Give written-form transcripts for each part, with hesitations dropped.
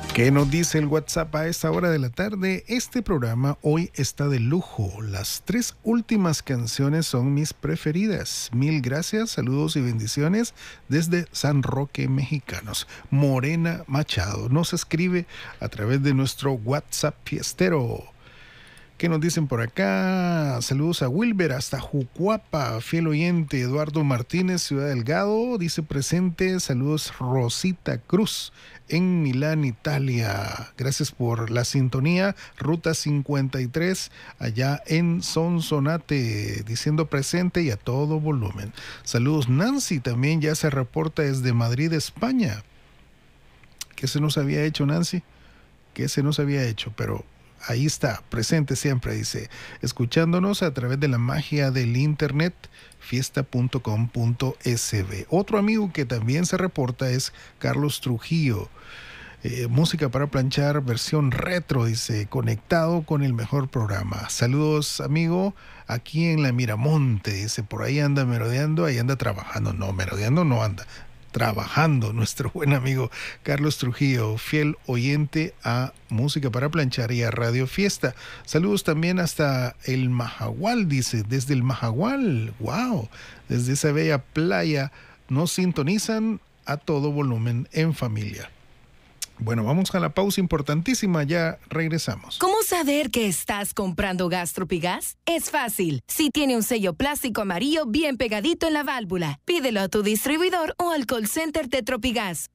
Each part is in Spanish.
¿Qué nos dice el WhatsApp a esta hora de la tarde? Este programa hoy está de lujo. Las 3 últimas canciones son mis preferidas. Mil gracias, saludos y bendiciones desde San Roque, Mexicanos. Morena Machado nos escribe a través de nuestro WhatsApp fiestero. ¿Qué nos dicen por acá? Saludos a Wilber hasta Jucuapa, fiel oyente. Eduardo Martínez, Ciudad Delgado, dice presente. Saludos Rosita Cruz en Milán, Italia. Gracias por la sintonía. Ruta 53 allá en Sonsonate, diciendo presente y a todo volumen. Saludos Nancy, también ya se reporta desde Madrid, España. ¿Qué se nos había hecho, Nancy? ¿Qué se nos había hecho? Pero ahí está, presente siempre, dice, escuchándonos a través de la magia del internet, fiesta.com.sb. Otro amigo que también se reporta es Carlos Trujillo. Música para planchar, versión retro, dice, conectado con el mejor programa. Saludos, amigo, aquí en la Miramonte, dice, por ahí anda merodeando, ahí anda trabajando. No, merodeando no anda. Trabajando, nuestro buen amigo Carlos Trujillo, fiel oyente a Música para Planchar y a Radio Fiesta. Saludos también hasta el Majagual, dice, desde el Majagual, wow, desde esa bella playa nos sintonizan a todo volumen en familia. Bueno, vamos a la pausa importantísima, ya regresamos. ¿Cómo saber que estás comprando gas Tropigas? Es fácil. Si tiene un sello plástico amarillo bien pegadito en la válvula, pídelo a tu distribuidor o al call center de Tropigas.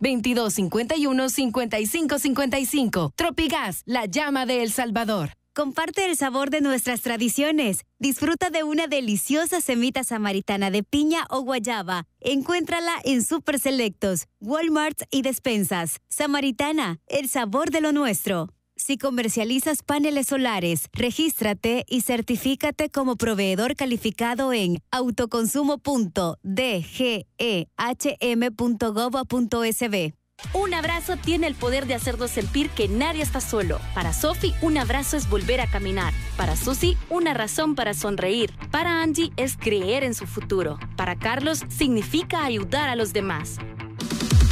2251-5555. Tropigas, la llama de El Salvador. Comparte el sabor de nuestras tradiciones. Disfruta de una deliciosa semita samaritana de piña o guayaba. Encuéntrala en Super Selectos, Walmart y despensas. Samaritana, el sabor de lo nuestro. Si comercializas paneles solares, regístrate y certifícate como proveedor calificado en autoconsumo.dgehm.gov.sb. Un abrazo tiene el poder de hacernos sentir que nadie está solo. Para Sophie, un abrazo es volver a caminar. Para Susie, una razón para sonreír. Para Angie, es creer en su futuro. Para Carlos, significa ayudar a los demás.